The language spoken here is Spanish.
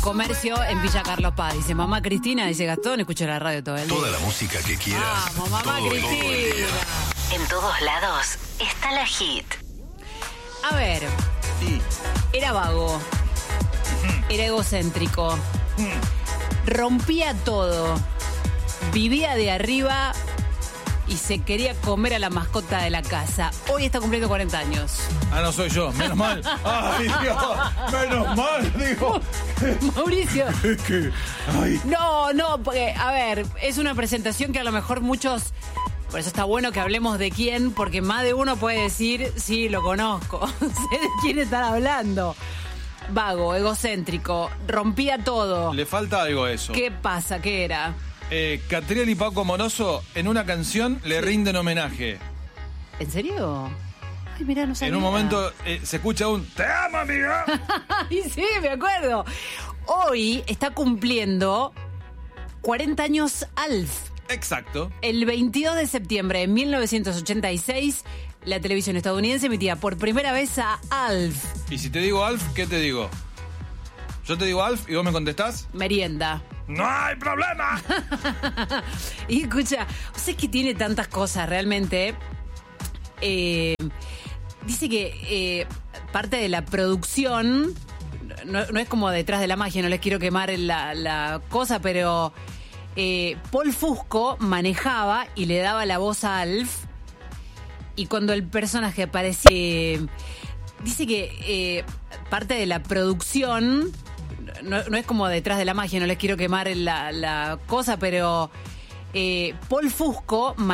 Comercio en Villa Carlos Paz. Dice mamá Cristina, dice Gastón, escucha la radio todo el día. Toda la música que quieras. Vamos, mamá Cristina. En todos lados está la hit. A ver, era vago, era egocéntrico, rompía todo, vivía de arriba y se quería comer a la mascota de la casa. Hoy está cumpliendo 40 años. Ah, no soy yo, menos mal. Ay, Dios, menos mal, digo. Mauricio. Es que, ay. No, porque, a ver, es una presentación que a lo mejor muchos... Por eso está bueno que hablemos de quién, porque más de uno puede decir, sí, lo conozco, sé de quién están hablando. Vago, egocéntrico, rompía todo. Le falta algo a eso. ¿Qué pasa? ¿Qué era? Catriel y Paco Moroso en una canción le rinden homenaje. ¿En serio? Ay, mirá, no sabía. En un momento se escucha un "te amo, amiga". Ay, sí, me acuerdo. Hoy está cumpliendo 40 años Alf. Exacto. El 22 de septiembre de 1986, la televisión estadounidense emitía por primera vez a Alf. Y si te digo Alf, ¿qué te digo? Yo te digo Alf y vos me contestás. Merienda. ¡No hay problema! Y escucha, ¿sabes que tiene tantas cosas realmente? Dice que parte de la producción, no es como detrás de la magia, no les quiero quemar la cosa, pero Paul Fusco manejaba y le daba la voz a Alf. Y cuando el personaje aparecía, dice que parte de la producción... No es como detrás de la magia, no les quiero quemar la cosa, pero Paul Fusco